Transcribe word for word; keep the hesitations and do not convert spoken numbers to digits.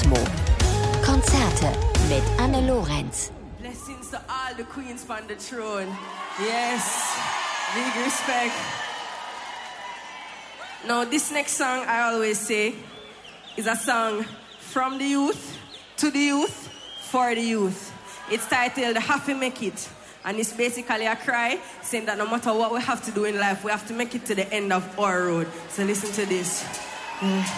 Kosmo. Konzerte mit Anne Lorenz. Blessings to all the queens on the throne. Yes, big respect. Now, this next song, I always say, is a song from the youth, to the youth, for the youth. It's titled Happy Make It. And it's basically a cry saying that no matter what we have to do in life, we have to make it to the end of our road. So listen to this. Yeah.